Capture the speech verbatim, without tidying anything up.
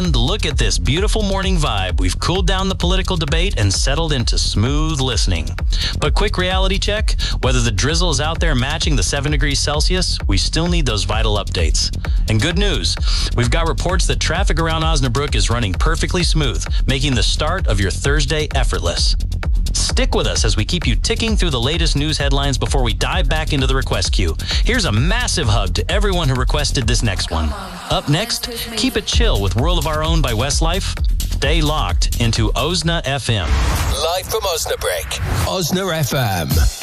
And look at this beautiful morning vibe. We've cooled down the political debate and settled into smooth listening. But quick reality check, whether the drizzle is out there matching the seven degrees Celsius, we still need those vital updates. And good news, we've got reports that traffic around Osnabrück is running perfectly smooth, making the start of your Thursday effortless. Stick with us as we keep you ticking through the latest news headlines before we dive back into the request queue. Here's a massive hug to everyone who requested this next one. Up next, keep it chill with World of Our Own by Westlife. Stay locked into Osna F M. Live from Osnabrück, Osna F M.